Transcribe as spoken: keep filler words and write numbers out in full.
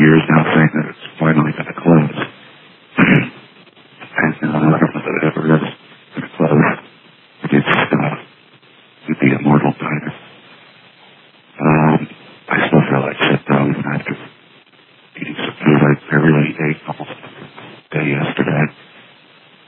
years now saying that it's finally going to close. And uh, I don't know that it ever is going to close. It's uh, to be immortal diner. Um, I still feel like sit down after eating some food. I, I really